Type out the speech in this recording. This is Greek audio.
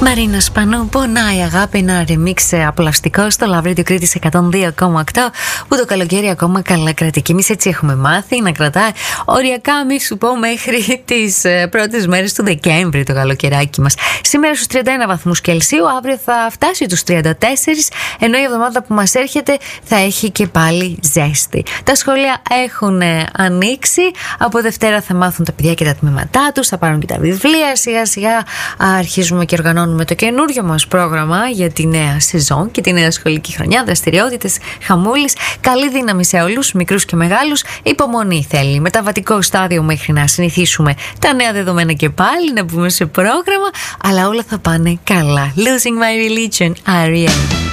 Μαρίνα Σπανού, πονάει αγάπη, ένα remix απολαυστικό στο Λαυρίδιο Κρήτης 102,8 που το καλοκαίρι ακόμα καλά κρατεί. Και εμείς έτσι έχουμε μάθει να κρατάει οριακά, μη σου πω, μέχρι τις πρώτες μέρες του Δεκέμβρη το καλοκαιράκι μας. Σήμερα στους 31 βαθμούς Κελσίου, αύριο θα φτάσει τους 34, ενώ η εβδομάδα που μας έρχεται θα έχει και πάλι ζέστη. Τα σχολεία έχουν ανοίξει, από Δευτέρα θα μάθουν τα παιδιά και τα τμήματά τους, θα πάρουν και τα βιβλία, σιγά σιγά αρχίζουμε και οργανώνουμε με το καινούριο μας πρόγραμμα για τη νέα σεζόν και τη νέα σχολική χρονιά, δραστηριότητες, χαμούλης. Καλή δύναμη σε όλους, μικρούς και μεγάλους. Υπομονή θέλει, μεταβατικό στάδιο μέχρι να συνηθίσουμε τα νέα δεδομένα και πάλι να μπούμε σε πρόγραμμα, αλλά όλα θα πάνε καλά. Losing my religion, R.E.M.